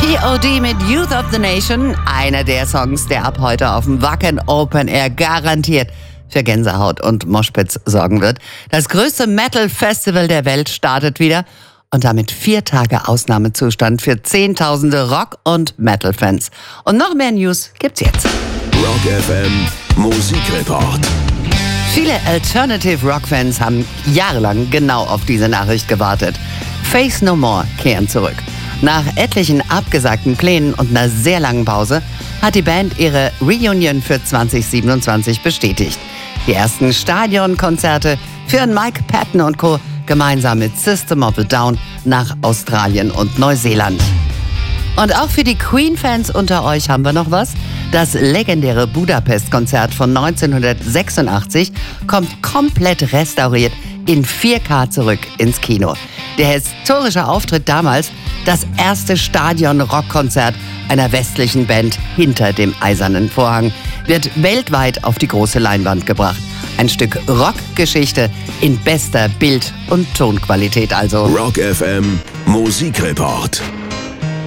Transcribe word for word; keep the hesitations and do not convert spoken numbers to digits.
P O D mit Youth of the Nation, einer der Songs, der ab heute auf dem Wacken Open Air garantiert für Gänsehaut und Moshpits sorgen wird. Das größte Metal-Festival der Welt startet wieder und damit vier Tage Ausnahmezustand für Zehntausende Rock- und Metal-Fans. Und noch mehr News gibt's jetzt. Rock F M Musikreport. Viele Alternative-Rock-Fans haben jahrelang genau auf diese Nachricht gewartet. Faith No More kehren zurück. Nach etlichen abgesagten Plänen und einer sehr langen Pause hat die Band ihre Reunion für zwanzig siebenundzwanzig bestätigt. Die ersten Stadionkonzerte führen Mike Patton und Co. gemeinsam mit System of a Down nach Australien und Neuseeland. Und auch für die Queen-Fans unter euch haben wir noch was. Das legendäre Budapest-Konzert von neunzehnhundertsechsundachtzig kommt komplett restauriert in vier K zurück ins Kino. Der historische Auftritt damals, das erste Stadion-Rockkonzert einer westlichen Band hinter dem eisernen Vorhang, wird weltweit auf die große Leinwand gebracht. Ein Stück Rockgeschichte in bester Bild- und Tonqualität also. Rock F M Musikreport.